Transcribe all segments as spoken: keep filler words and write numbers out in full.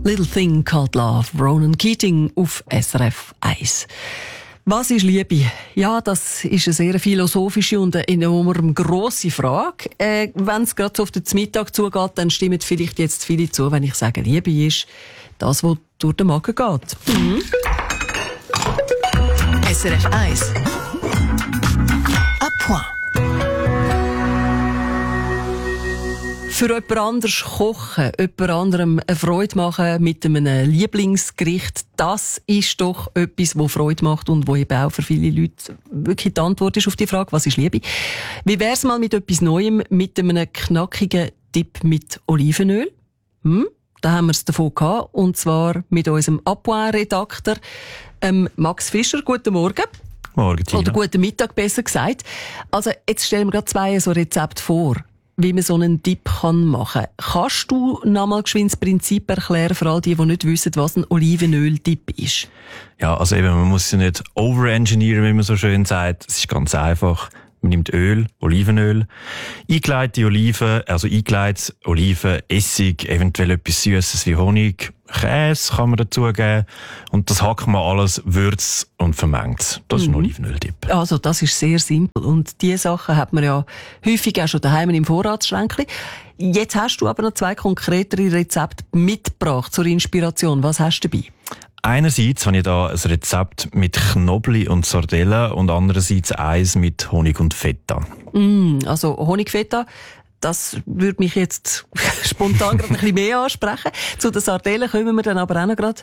Little Thing Called Love, Ronan Keating auf S R F eins. Was ist Liebe? Ja, das ist eine sehr philosophische und eine enorm grosse Frage. Äh, wenn es gerade so auf den Mittag zugeht, dann stimmen vielleicht jetzt viele zu, wenn ich sage, Liebe ist das, was durch den Magen geht. Mhm. S R F eins. À point. Für jemand anderes kochen, jemand anderem eine Freude machen mit einem Lieblingsgericht, das ist doch etwas, das Freude macht und wo eben auch für viele Leute wirklich die Antwort ist auf die Frage, was ist Liebe? Wie wär's mal mit etwas Neuem, mit einem knackigen Dip mit Olivenöl? Hm? Da haben wir es davon gehabt, und zwar mit unserem À point-Redakteur ähm, Max Fischer. Guten Morgen. Morgen, Tina. Oder guten Mittag, besser gesagt. Also, jetzt stellen wir gerade zwei so Rezepte vor, wie man so einen Dip kann machen kann. Kannst du noch mal geschwind das Prinzip erklären für all die, die nicht wissen, was ein Olivenöl-Dip ist? Ja, also eben, man muss ja nicht overengineeren, wie man so schön sagt. Es ist ganz einfach. Man nimmt Öl, Olivenöl, eingelegte Oliven, also eingelegte Oliven, Essig, eventuell etwas Süßes wie Honig, Käse kann man dazugeben. Und das hackt man alles, würzt und vermengt. Das ist ein Mhm. Olivenöl-Dip. Also, das ist sehr simpel. Und diese Sachen hat man ja häufig auch schon daheim im Vorratsschränkchen. Jetzt hast du aber noch zwei konkretere Rezepte mitgebracht zur Inspiration. Was hast du dabei? Einerseits habe ich da ein Rezept mit Knobli und Sardellen und andererseits eins mit Honig und Feta. Mm, also Honigfeta, das würde mich jetzt spontan gerade ein bisschen mehr ansprechen. Zu den Sardellen kommen wir dann aber auch noch gerade.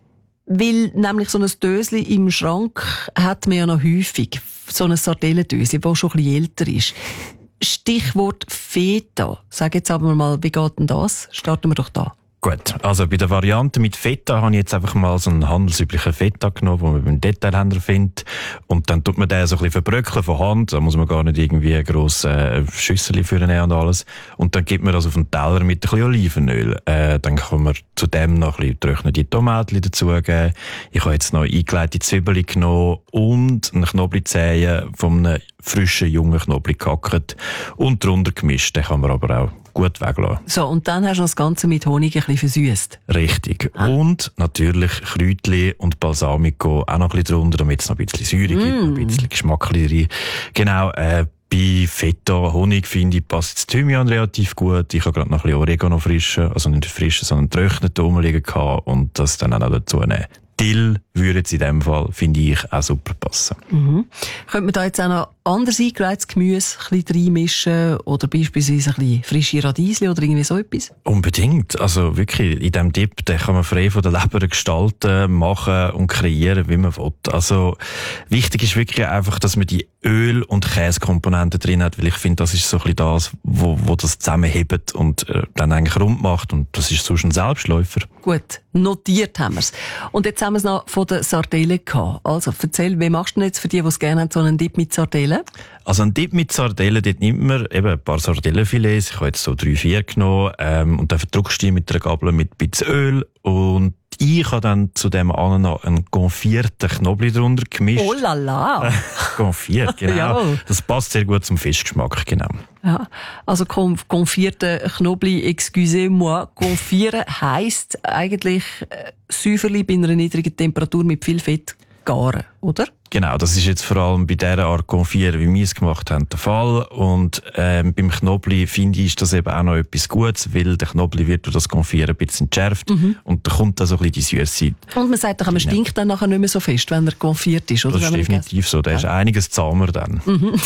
Weil nämlich so ein Dösli im Schrank hat man ja noch häufig. So ein Sardellendösli, das schon ein bisschen älter ist. Stichwort Feta. Sag jetzt aber mal, wie geht denn das? Starten wir doch da. Gut, also bei der Variante mit Feta habe ich jetzt einfach mal so einen handelsüblichen Feta genommen, den man beim Detailhändler findet. Und dann tut man den so ein bisschen verbröckeln von Hand. Da muss man gar nicht irgendwie eine grosse äh, Schüssel für nehmen und alles. Und dann gibt man das auf einen Teller mit ein bisschen Olivenöl. Äh, dann kann man zu dem noch ein bisschen getrocknete Tomaten dazugeben. Ich habe jetzt noch eingelegte Zwiebeln genommen und einen Knoblauchzehen von einem frischen, jungen Knoblauch gehackt und drunter gemischt. Den kann man aber auch gut weglassen. So, und dann hast du das Ganze mit Honig ein bisschen versüsst. Richtig. Ah. Und natürlich Kräutchen und Balsamico auch noch ein bisschen drunter, damit es noch ein bisschen Säure gibt, Mm. ein bisschen Geschmack rein. Genau, äh, bei Feta, Honig, finde ich, passt das Thymian relativ gut. Ich habe gerade noch ein bisschen Oregano frischen, also nicht frischen, sondern getrockneten rumliegen gehabt und das dann auch dazu nehmen. Dill würde jetzt in dem Fall, finde ich, auch super passen. Mhm. Könnte man da jetzt auch noch anderes eingelegtes Gemüse ein bisschen reinmischen oder beispielsweise ein bisschen frische Radiesli oder irgendwie so etwas? Unbedingt. Also wirklich, in diesem Dip, den kann man frei von der Leber gestalten, machen und kreieren, wie man will. Also wichtig ist wirklich einfach, dass man die Öl- und Käsekomponenten drin hat, weil ich finde, das ist so ein bisschen das, wo, wo das zusammenhebt und äh, dann eigentlich rund macht, und das ist sonst ein Selbstläufer. Gut, notiert haben wir's. Und jetzt haben wir es noch von den Sardellen gehabt. Also, erzähl, wie machst du denn jetzt für die, die es gerne haben, so einen Dip mit Sardellen? Also ein Dip mit Sardellen, dort nimmt man eben ein paar Sardellenfilets, ich habe jetzt so drei, vier genommen, ähm, und dann verdruckst du die mit einer Gabel mit ein bisschen Öl, und ich habe dann zu dem anderen noch einen konfierten Knoblauch drunter gemischt. Oh la la! Konfiert, genau. Ja. Das passt sehr gut zum Fischgeschmack, genau. Ja, also konf- konfierte Knoblauch, excusez-moi, konfieren heisst eigentlich äh, Säuferli bei einer niedrigen Temperatur mit viel Fett garen, oder? Genau, das ist jetzt vor allem bei dieser Art Konfieren, wie wir es gemacht haben, der Fall. Und ähm, beim Knoblauch, finde ich, ist das eben auch noch etwas Gutes, weil der Knoblauch wird durch das Konfieren ein bisschen entschärft, Mhm. und da kommt dann so ein bisschen die Süße. Und man sagt doch, man stinkt dann nachher nicht mehr so fest, wenn er konfiert ist, oder? Das ist Wenn man ihn definitiv so, der ist einiges zahmer dann.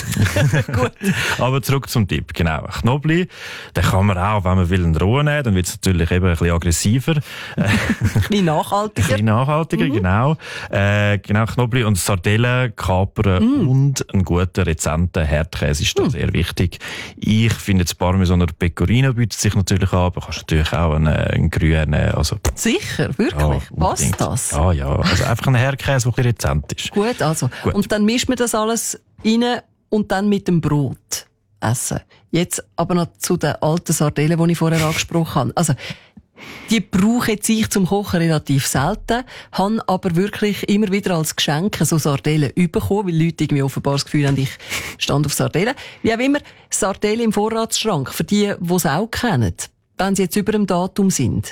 Gut. Aber zurück zum Tipp, genau. Knoblauch, den kann man auch, wenn man will, einen rohen nehmen, dann wird es natürlich eben ein bisschen aggressiver. Ein bisschen Ein nachhaltiger. bisschen nachhaltiger, genau. Äh, genau, Knoblauch und Sardellen, Kapern Mm. und einen guten, rezenten Herdkäse ist da sehr wichtig. Ich finde, das Parmesan oder Pecorino bietet sich natürlich an, aber kannst natürlich auch einen, einen grünen, also... Sicher, wirklich? Ja, Passt unbedingt. das? Ja, ja. Also einfach einen Herdkäse, der ein bisschen rezent ist. Gut, also. Gut. Und dann mischt man das alles rein und dann mit dem Brot essen. Jetzt aber noch zu den alten Sardellen, die ich vorher angesprochen habe. Also, die brauche jetzt ich zum Kochen relativ selten, habe aber wirklich immer wieder als Geschenk so Sardellen bekommen, weil Leute irgendwie offenbar das Gefühl haben, ich stand auf Sardellen. Wie auch immer, Sardellen im Vorratsschrank, für die, die es auch kennen, wenn sie jetzt über dem Datum sind.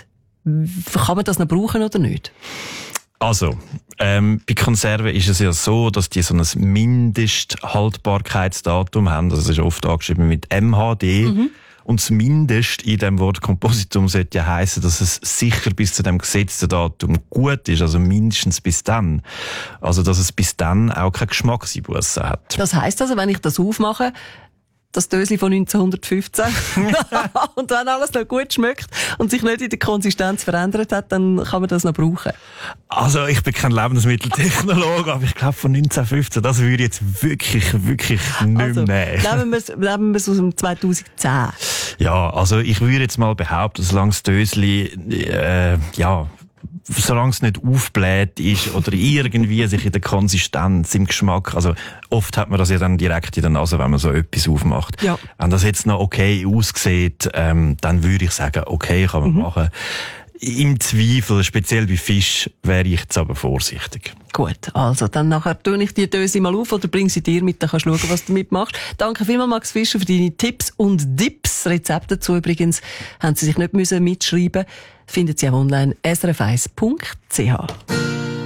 Kann man das noch brauchen oder nicht? Also, ähm, bei Konserven ist es ja so, dass die so ein Mindesthaltbarkeitsdatum haben. Also, es ist oft angeschrieben mit M H D. Mhm. Und das Mindest in dem Wort Kompositum sollte ja heissen, dass es sicher bis zu dem gesetzten Datum gut ist. Also mindestens bis dann. Also, dass es bis dann auch keine Geschmackseinbußen hat. Das heisst also, wenn ich das aufmache, das Dösli von neunzehnhundertfünfzehn und wenn alles noch gut schmeckt und sich nicht in der Konsistenz verändert hat, dann kann man das noch brauchen. Also ich bin kein Lebensmitteltechnologe, aber ich glaube von neunzehnhundertfünfzehn, das würde ich jetzt wirklich, wirklich nicht also, nehmen. Nehmen wir es nehmen wir es aus dem zweitausendzehn. Ja, also ich würde jetzt mal behaupten, solange das Dösli, äh, ja, solange es nicht aufbläht ist oder irgendwie sich in der Konsistenz, im Geschmack, also oft hat man das ja dann direkt in der Nase, wenn man so etwas aufmacht. Ja. Wenn das jetzt noch okay aussieht, ähm, dann würde ich sagen, okay, kann man mhm. machen. Im Zweifel, speziell bei Fisch, wäre ich jetzt aber vorsichtig. Gut, also dann nachher tue ich die Döse mal auf oder bring sie dir mit, dann kannst du schauen, was du damit machst. Danke vielmals, Max Fischer, für deine Tipps und Dips. Rezepte dazu übrigens haben Sie sich nicht müssen mitschreiben. Finden Sie auch online s r f eins punkt c h.